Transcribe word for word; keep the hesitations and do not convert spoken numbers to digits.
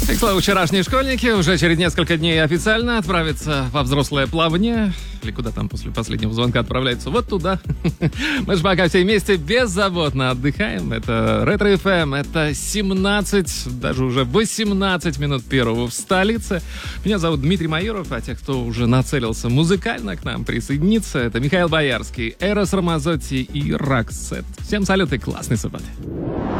И, к слову, вчерашние школьники уже через несколько дней официально отправятся во взрослое плавание. Или куда там после последнего звонка отправляются? Вот туда. Мы же пока все вместе беззаботно отдыхаем. Это Ретро эф эм, это семнадцать, даже уже восемнадцать минут первого в столице. Меня зовут Дмитрий Майоров, а тех, кто уже нацелился музыкально к нам присоединиться, это Михаил Боярский, Эрос Рамазотти и Роксет. Всем салют и классной субботы.